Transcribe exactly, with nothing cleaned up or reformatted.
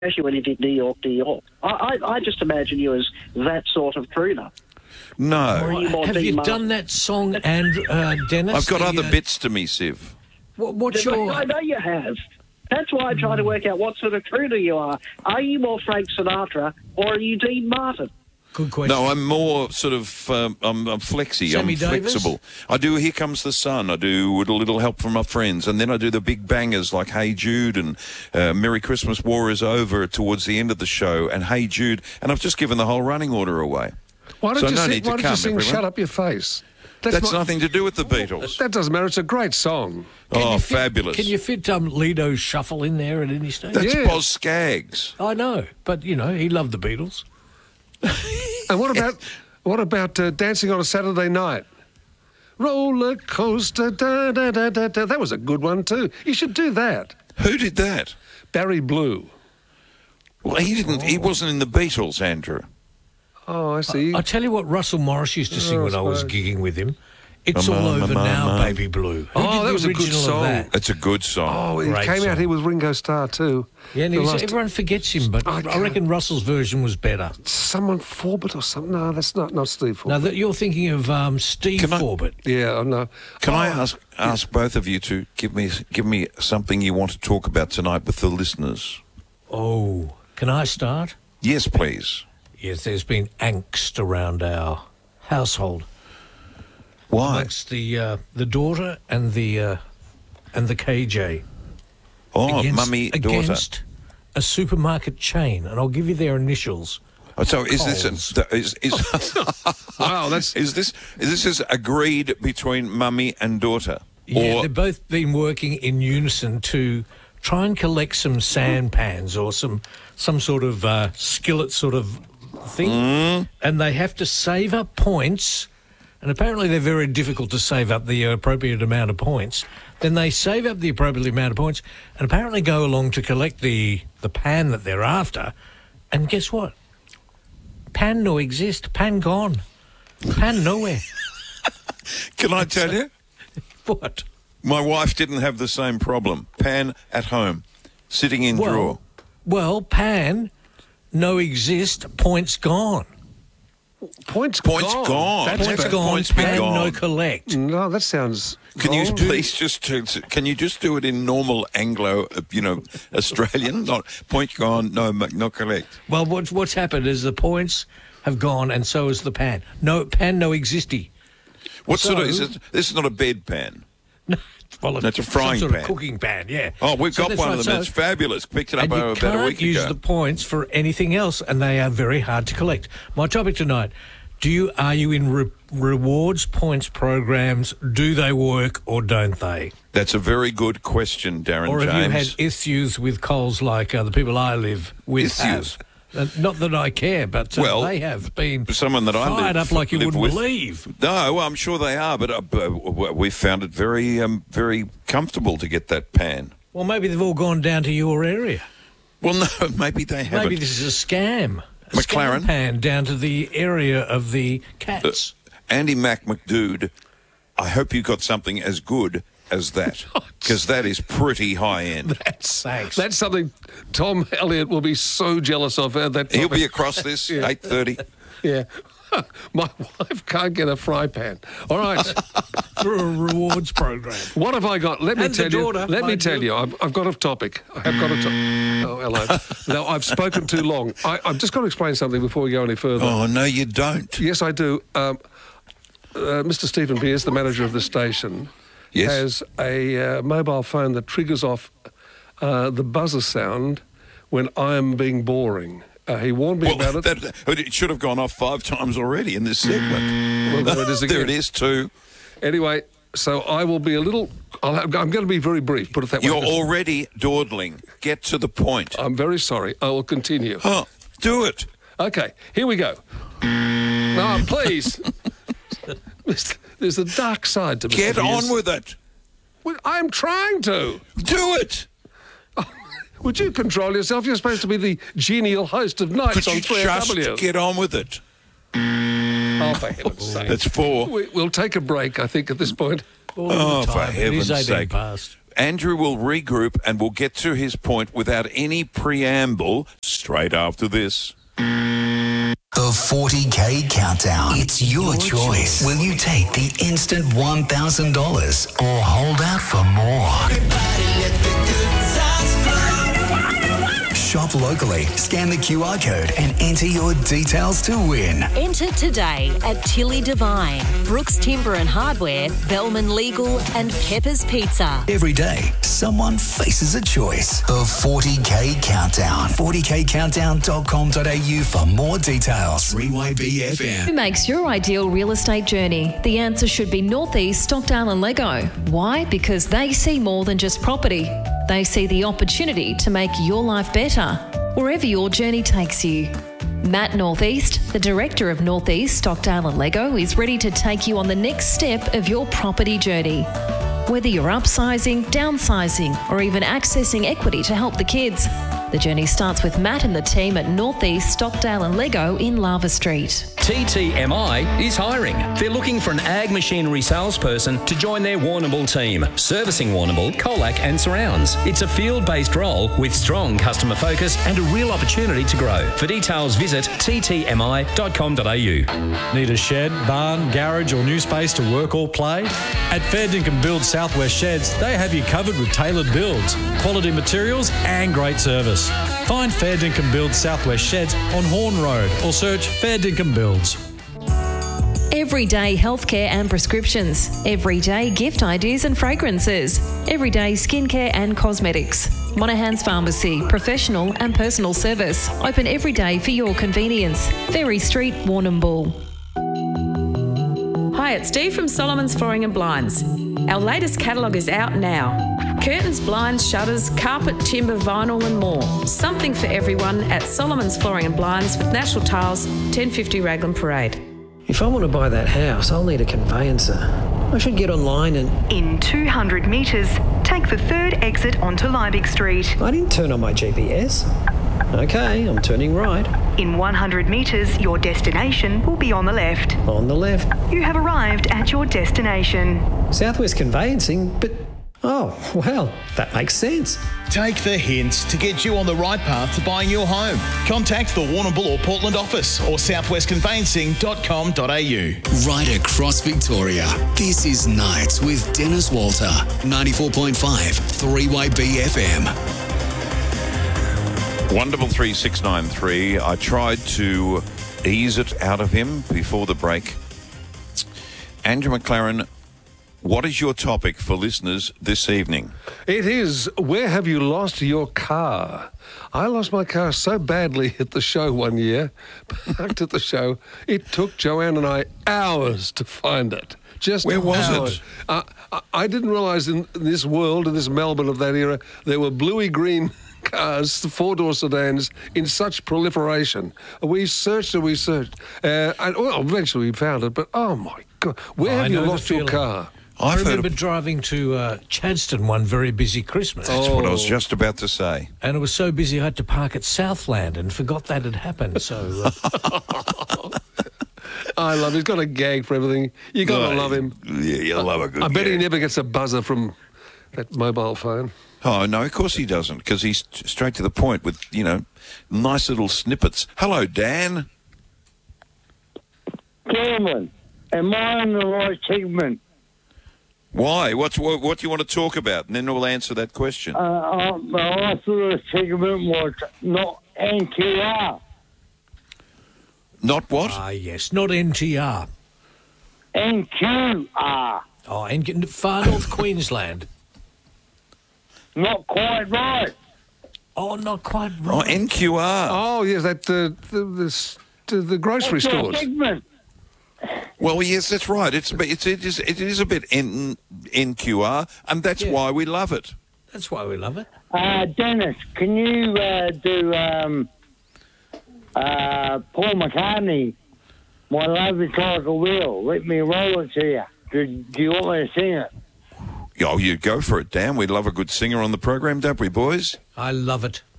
especially when he did New York, New York. I, I, I just imagine you as that sort of crooner. No. Or are you more Have Dean you Martin? done that song, and uh, Dennis? I've got the, other uh, bits to me, Siv. What, what's I your? know you have. That's why I try to work out what sort of crooner you are. Are you more Frank Sinatra or are you Dean Martin? Good question. No, I'm more sort of, um, I'm, I'm flexy, Sammy I'm Davis? flexible. I do Here Comes the Sun, I do With a Little Help from My Friends, and then I do the big bangers like Hey Jude and uh, Merry Christmas, War is Over towards the end of the show, and Hey Jude, and I've just given the whole running order away. Why don't So you no sing, need to why don't come, you sing everyone. Shut Up Your Face? That's not- nothing to do with the Beatles. That doesn't matter. It's a great song. Oh, you fit- fabulous. Can you fit um, Lido's Shuffle in there at any stage? That's Yeah. Boz Scaggs. I know, but, you know, he loved the Beatles. And what about what about uh, Dancing on a Saturday Night? Roller coaster, da, da, da, da, da. That was a good one too. You should do that. Who did that? Barry Blue. Well, he didn't. He wasn't in the Beatles, Andrew. Oh, I see. I'll tell you what Russell Morris used to sing Oh, I when I was suppose. gigging with him. It's Mama, all over mama, now, mama. Baby Blue. Who Oh, did that the was a good original of song. that? It's a good song. Oh, he Great came song. out here with Ringo Starr too. Yeah, and The he was, last- everyone forgets him, but I I, can't- reckon Russell's version was better. Someone Forbett or something. No, that's not not Steve Now, Forbett. that you're thinking of um, Steve Can I- Forbett. Yeah, I know. Can I Oh, ask ask both of you to give me give me something you want to talk about tonight with the listeners? Oh, can I start? Yes, please. Yes, there's been angst around our household. Why? Amongst the uh, the daughter and the uh, and the K J. Oh, against, mummy, daughter. against a supermarket chain, and I'll give you their initials. Oh, so is this Coles. a, is is Wow, that's is this is this is agreed between mummy and daughter? Yeah, Or they've both been working in unison to try and collect some sand pans or some some sort of uh, skillet sort of thing, Mm. and they have to save up points. And apparently they're very difficult to save up the appropriate amount of points. Then they save up the appropriate amount of points and apparently go along to collect the, the pan that they're after. And guess what? Pan no exist. Pan gone. Pan nowhere. can I tell you? What? My wife didn't have the same problem. Pan at home, sitting in drawer. Well, well, pan no exist. Points gone. points Points gone. gone. That's Points Have better. gone. points be Pan gone. no collect. No, that sounds. Can you gone. please just to, can you just do it in normal Anglo, uh, you know, Australian? Not point gone, no, not collect. Well, what's what's happened is the points have gone, and so is the pan. No pan, no existy. What sort of So- is it? This is not a bedpan. Well, That's a frying some sort pan. Of cooking pan, yeah. Oh, we've So got that's one right, of them. so- It's fabulous. Picked it up And you uh, about a can't week use ago. the points for anything else, and they are very hard to collect. My topic tonight: Do you are you in re- rewards points programs? Do they work or don't they? That's a very good question, Darren Or have James. you had issues with Coles like uh, the people I live with Issues? have? Uh, not that I care, but uh, Well, they have been someone that I fired live- up like you live wouldn't with- believe. No, I'm sure they are, but uh, b- w- we found it very, um, very comfortable to get that pan. Well, maybe they've all gone down to your area. Well, no, maybe they haven't. Maybe this is a scam. A McLaren? scam pan down to the area of the cats. Andy Mac McDood, I hope you got something as good as that, because that is pretty high end. That's, Thanks. that's something Tom Elliott will be so jealous of. Uh, that He'll topic. be across this Yeah. eight thirty. Yeah. My wife can't get a fry pan. All right. Through a rewards program. What have I got? Let me And the tell you. daughter, Let me mind tell you. you. I've, I've got a topic. I have got a topic. Oh, hello. Now, I've spoken too long. I, I've just got to explain something before we go any further. Oh, no, you don't. Yes, I do. Um, uh, Mister Stephen Pearce, the manager of the station, Yes. has a uh, mobile phone that triggers off uh, the buzzer sound when I am being boring. Uh, he warned me Well, about it. that, it should have gone off five times already in this segment. Well, there it is There again. it is, too. Anyway, so I will be a little. I'll have, I'm going to be very brief. Put it that You're way. already dawdling. Get to the point. I'm very sorry. I will continue. Oh, do it. Okay, here we go. No, please. There's a dark side to Mister Get Pearce. on with it. Well, I'm trying to. Do it. Would you control yourself? You're supposed to be the genial host of Nights Could on you three just W. get on with it? Oh, for heaven's sake. That's four. We, we'll take a break, I think, at this point. Oh, for Time. It is heaven's eighteen sake. past. Andrew will regroup and will get to his point without any preamble straight after this. The forty K Countdown. It's your, your choice. choice. Will you take the instant one thousand dollars or hold out for more? Everybody let the good times flow. Shop locally, scan the Q R code and enter your details to win. Enter today at Tilly Devine, Brooks Timber and Hardware, Bellman Legal and Pepper's Pizza. Every day, someone faces a choice. The forty K Countdown. forty K countdown dot com dot a u for more details. three Y B F M. Who makes your ideal real estate journey? The answer should be Northeast, Stockdale and Lego. Why? Because they see more than just property. They see the opportunity to make your life better, wherever your journey takes you. Matt Northeast, the director of Northeast, Stockdale and Lego, is ready to take you on the next step of your property journey. Whether you're upsizing, downsizing, or even accessing equity to help the kids, the journey starts with Matt and the team at Northeast, Stockdale and Lego in Lava Street. T T M I is hiring. They're looking for an ag machinery salesperson to join their Warrnambool team, servicing Warrnambool, Colac and surrounds. It's a field-based role with strong customer focus and a real opportunity to grow. For details, visit t t m i dot com dot a u. Need a shed, barn, garage or new space to work or play? At Fair Dinkum Build Southwest Sheds, they have you covered with tailored builds, quality materials and great service. Find Fair Dinkum Build Southwest Sheds on Horn Road or search Fair Dinkum Builds. Everyday healthcare and prescriptions. Everyday gift ideas and fragrances. Everyday skincare and cosmetics. Monaghan's Pharmacy, professional and personal service. Open every day for your convenience. Ferry Street, Warrnambool. Hi, it's Dee from Solomon's Flooring and Blinds. Our latest catalogue is out now. Curtains, blinds, shutters, carpet, timber, vinyl and more. Something for everyone at Solomon's Flooring and Blinds with National Tiles, ten fifty Raglan Parade. If I want to buy that house, I'll need a conveyancer. I should get online and... In two hundred metres, take the third exit onto Liebig Street. I didn't turn on my G P S. Okay, I'm turning right. In one hundred metres, your destination will be on the left. On the left. You have arrived at your destination. Southwest Conveyancing, but... Oh, well, that makes sense. Take the hints to get you on the right path to buying your home. Contact the Warrnambool or Portland office or southwest conveyancing dot com dot a u. Right across Victoria, this is Nights with Dennis Walter, ninety-four point five, three Y B F M. one double three six nine three. I tried to ease it out of him before the break. Andrew McLaren, what is your topic for listeners this evening? It is, where have you lost your car? I lost my car so badly at the show one year, parked at the show, it took Joanne and I hours to find it. Just Where was hours. it? Uh, I, I didn't realise in this world, in this Melbourne of that era, there were bluey-green cars, four-door sedans, in such proliferation. We searched and we searched. Uh, and, well, eventually we found it, but oh my God, where I have you know the lost your feeling. car? I I've remember heard of- driving to uh, Chadstone one very busy Christmas. That's what I was just about to say. And it was so busy I had to park at Southland and forgot that had happened. So uh, I love him. He's got a gag for everything. You got to Right. love him. Yeah, you love a good I bet he gag. never gets a buzzer from that mobile phone. Oh, no, of course he doesn't, because he's t- straight to the point with, you know, nice little snippets. Hello, Dan. Cameron, am I on the right segment? Why? What's, what, what do you want to talk about? And then we'll answer that question. Uh, I, I thought the segment was not N Q R. Not what? Ah, yes, not N T R. N Q R. Oh, in far north Queensland. Not quite right. Oh, not quite Oh, right. N Q R. Oh, yes, that uh, the, the, s- the, the grocery What's your stores. segment? Well, yes, that's right. It's, it's it is it is a bit N, NQR, and that's Yeah. why we love it. That's why we love it. Uh, Dennis, can you uh, do um, uh, Paul McCartney, My Love Is Like a Wheel? Let me roll it to you. Do, do you want me to sing it? Oh, you go for it, Dan. We love a good singer on the program, don't we, boys? I love it.